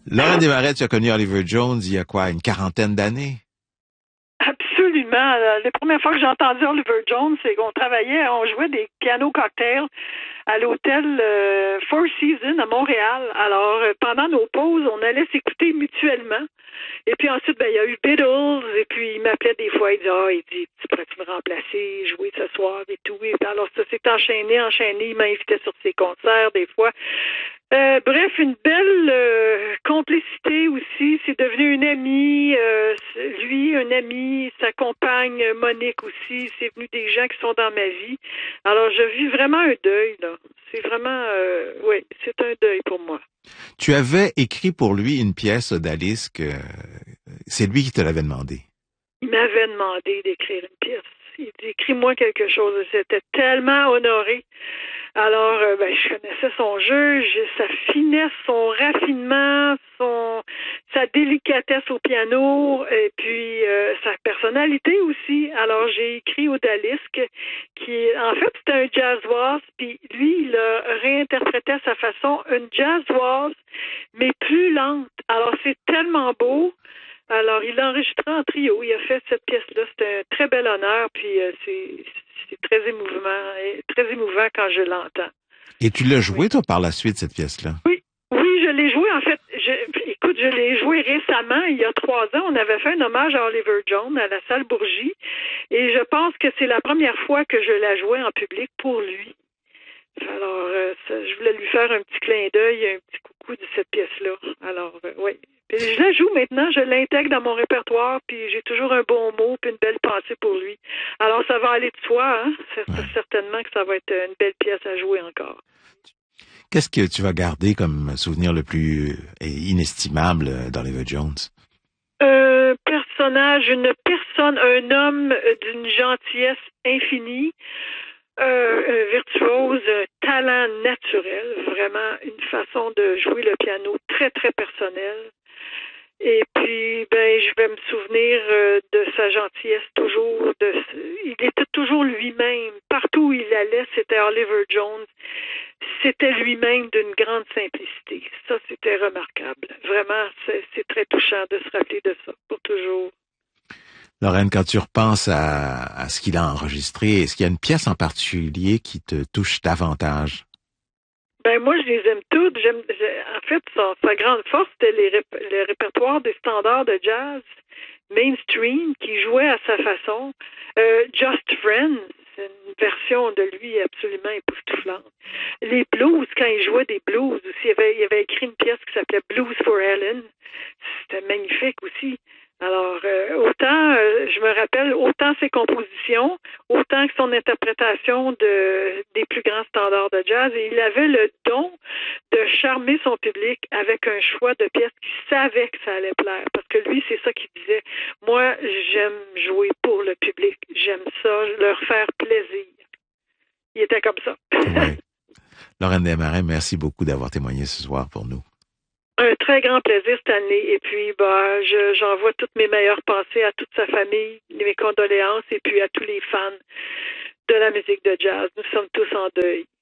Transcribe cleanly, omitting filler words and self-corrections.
Lorraine Desmarais, tu as connu Oliver Jones il y a quoi, une quarantaine d'années? Absolument. La première fois que j'ai entendu Oliver Jones, c'est qu'on travaillait, on jouait des pianos cocktails à l'hôtel Four Seasons à Montréal. Alors, pendant nos pauses, on allait s'écouter mutuellement. Et puis ensuite, il y a eu Beatles, et puis il m'appelait des fois, il dit, tu pourrais-tu me remplacer, jouer ce soir et tout. Et alors, ça s'est enchaîné, il m'invitait sur ses concerts des fois. Bref, une belle complicité aussi. C'est devenu une amie. Lui, un ami, sa compagne Monique aussi. C'est venu des gens qui sont dans ma vie. Alors, je vis vraiment un deuil, là. C'est vraiment, oui, c'est un deuil pour moi. Tu avais écrit pour lui une pièce d'Alice que c'est lui qui te l'avait demandé. Il m'avait demandé d'écrire une pièce. Il dit, écris-moi quelque chose. J'étais tellement honorée. Alors, je connaissais son jeu, sa finesse, son raffinement, sa délicatesse au piano, et puis sa personnalité aussi. Alors, j'ai écrit Odalisque, en fait, c'était un jazz waltz, puis lui, il a réinterprété à sa façon une jazz waltz, mais plus lente. Alors, c'est tellement beau. Alors, il l'a enregistré en trio. Il a fait cette pièce-là. C'était un très bel honneur, puis c'est très émouvant quand je l'entends. Et tu l'as joué, toi, par la suite, cette pièce-là? Oui, je l'ai joué. En fait, je l'ai joué récemment, il y a 3 ans. On avait fait un hommage à Oliver Jones à la salle Bourgie, et je pense que c'est la première fois que je la jouais en public pour lui. Alors, je voulais lui faire un petit clin d'œil, un petit coucou de cette pièce-là. Alors, oui. Puis je la joue maintenant, je l'intègre dans mon répertoire, puis j'ai toujours un bon mot puis une belle pensée pour lui. Alors, ça va aller de soi, hein? Certainement que ça va être une belle pièce à jouer encore. Qu'est-ce que tu vas garder comme souvenir le plus inestimable d'Oliver Jones? Une personne, un homme d'une gentillesse infinie, un virtuose, un talent naturel, vraiment une façon de jouer le piano très, très personnelle. Et puis, je vais me souvenir de sa gentillesse toujours. Il était toujours lui-même. Partout où il allait, c'était Oliver Jones. C'était lui-même d'une grande simplicité. Ça, c'était remarquable. Vraiment, c'est très touchant de se rappeler de ça pour toujours. Lorraine, quand tu repenses à ce qu'il a enregistré, est-ce qu'il y a une pièce en particulier qui te touche davantage? Moi, je les aime toutes. En fait, sa grande force, c'était le répertoire des standards de jazz mainstream qui jouait à sa façon. Just Friends, c'est une version de lui absolument époustouflante. Les blues, quand il jouait des blues aussi, il avait écrit une pièce qui s'appelait Blues for Ellen. C'était magnifique aussi. Alors, autant, je me rappelle, autant ses compositions, autant que son interprétation des plus grands standards de jazz. Et il avait le don de charmer son public avec un choix de pièces qu'il savait que ça allait plaire. Parce que lui, c'est ça qu'il disait. Moi, j'aime jouer pour le public. J'aime ça, leur faire plaisir. Il était comme ça. Oui. Lorraine Desmarais, merci beaucoup d'avoir témoigné ce soir pour nous. Un très grand plaisir cette année. Et puis, j'envoie toutes mes meilleures pensées à toute sa famille, mes condoléances, et puis à tous les fans de la musique de jazz. Nous sommes tous en deuil.